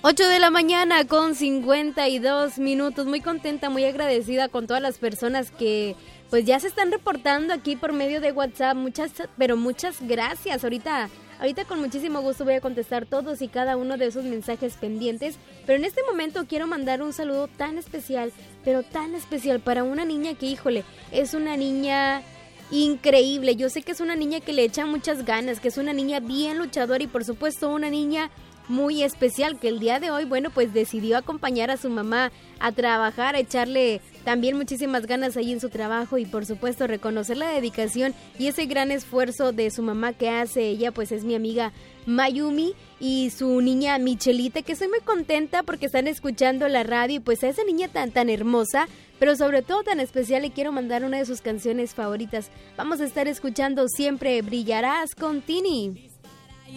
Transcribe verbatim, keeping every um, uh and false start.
ocho de la mañana con cincuenta y dos minutos. Muy contenta, muy agradecida con todas las personas que pues ya se están reportando aquí por medio de WhatsApp. Muchas, pero muchas gracias. Ahorita, ahorita con muchísimo gusto voy a contestar todos y cada uno de esos mensajes pendientes. Pero en este momento quiero mandar un saludo tan especial, pero tan especial para una niña que, híjole, es una niña increíble. Yo sé que es una niña que le echa muchas ganas, que es una niña bien luchadora y por supuesto una niña muy especial que el día de hoy, bueno, pues decidió acompañar a su mamá a trabajar, a echarle también muchísimas ganas ahí en su trabajo y por supuesto reconocer la dedicación y ese gran esfuerzo de su mamá que hace. Ella pues es mi amiga Mayumi y su niña Michelita, que estoy muy contenta porque están escuchando la radio y pues a esa niña tan tan hermosa, pero sobre todo tan especial, le quiero mandar una de sus canciones favoritas. Vamos a estar escuchando Siempre Brillarás con Tini.